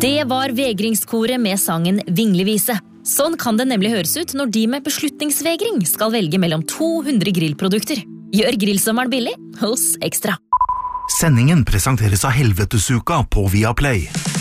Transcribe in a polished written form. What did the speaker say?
Det var vegringskoret med sangen Vinglevise. Sånn kan det nemlig høres ut når de med beslutningsvegring skal velge mellom 200 grillprodukter. Gjør grillsommeren billig hos Ekstra. Sendingen presenteres av Helvetesuka på Viaplay.